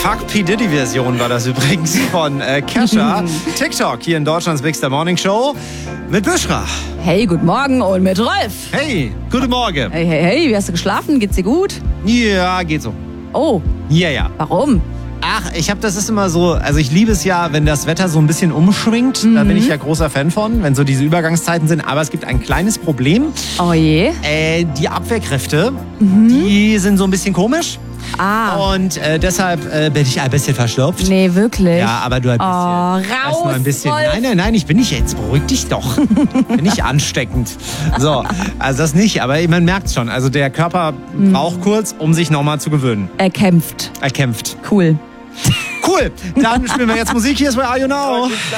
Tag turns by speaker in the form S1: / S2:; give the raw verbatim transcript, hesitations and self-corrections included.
S1: Fuck P. Diddy-Version war das übrigens von äh, Kesha. TikTok hier in Deutschlands Big Star Morning Show mit Büschra.
S2: Hey, guten Morgen und mit Rolf.
S1: Hey, guten Morgen.
S2: Hey, hey, hey, wie hast du geschlafen? Geht's dir gut?
S1: Ja, geht so.
S2: Oh,
S1: Ja, ja.
S2: warum?
S1: Ach, ich habe das ist immer so, also ich liebe es ja, wenn das Wetter so ein bisschen umschwingt.
S2: Mhm.
S1: Da bin ich ja großer Fan von, wenn so diese Übergangszeiten sind. Aber es gibt ein kleines Problem.
S2: Oh je.
S1: Äh, die Abwehrkräfte, die sind so ein bisschen komisch.
S2: Ah,
S1: Und äh, deshalb äh, bin ich ein bisschen verstopft.
S2: nee, wirklich.
S1: Ja, aber du ein bisschen.
S2: Oh,
S1: Erst mal ein bisschen.
S2: raus, Wolf.
S1: Nein, nein, nein, ich bin nicht jetzt. Beruhig dich doch. Bin nicht ansteckend. So, also das nicht. Aber man merkt schon. Also der Körper braucht kurz, um sich nochmal zu gewöhnen.
S2: Er kämpft.
S1: Er kämpft.
S2: Cool.
S1: Cool. Dann spielen wir jetzt Musik. Hier ist bei Are You Now.